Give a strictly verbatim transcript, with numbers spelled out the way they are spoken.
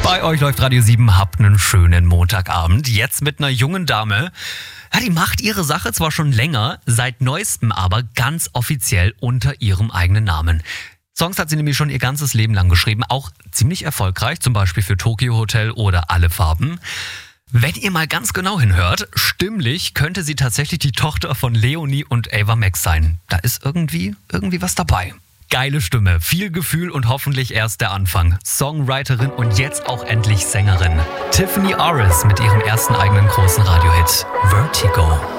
Bei euch läuft Radio sieben, habt einen schönen Montagabend. Jetzt mit einer jungen Dame. Ja, die macht ihre Sache zwar schon länger, seit neuestem aber ganz offiziell unter ihrem eigenen Namen. Songs hat sie nämlich schon ihr ganzes Leben lang geschrieben, auch ziemlich erfolgreich, zum Beispiel für Tokyo Hotel oder Alle Farben. Wenn ihr mal ganz genau hinhört, stimmlich könnte sie tatsächlich die Tochter von Leonie und Ava Max sein. Da ist irgendwie, irgendwie was dabei. Geile Stimme, viel Gefühl und hoffentlich erst der Anfang. Songwriterin und jetzt auch endlich Sängerin. Tiffany Aris mit ihrem ersten eigenen großen Radiohit Vertigo.